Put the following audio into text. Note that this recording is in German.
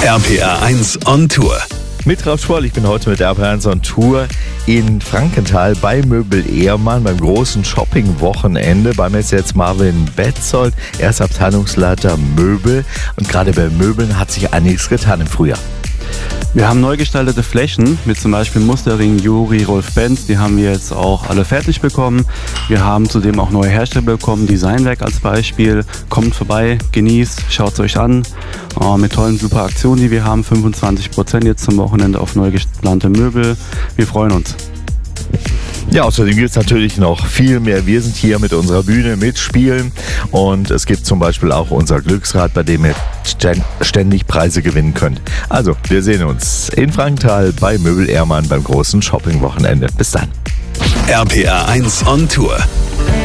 RPR 1 on Tour. Mit Ralf Schwoll, ich bin heute mit RPR 1 on Tour in Frankenthal bei Möbel Ehrmann beim großen Shopping-Wochenende. Bei mir ist jetzt Marvin Betzold, er ist Abteilungsleiter Möbel und gerade bei Möbeln hat sich einiges getan im Frühjahr. Wir haben neu gestaltete Flächen mit zum Beispiel Musterring, Juri, Rolf Benz, die haben wir jetzt auch alle fertig bekommen. Wir haben zudem auch neue Hersteller bekommen, Designwerk als Beispiel. Kommt vorbei, genießt, schaut es euch an. Mit tollen super Aktionen, die wir haben, 25% jetzt zum Wochenende auf neu geplante Möbel. Wir freuen uns. Ja, außerdem gibt es natürlich noch viel mehr. Wir sind hier mit unserer Bühne mitspielen und es gibt zum Beispiel auch unser Glücksrad, bei dem ihr ständig Preise gewinnen könnt. Also, wir sehen uns in Frankenthal bei Möbel Ehrmann beim großen Shopping-Wochenende. Bis dann. RPR 1 on Tour.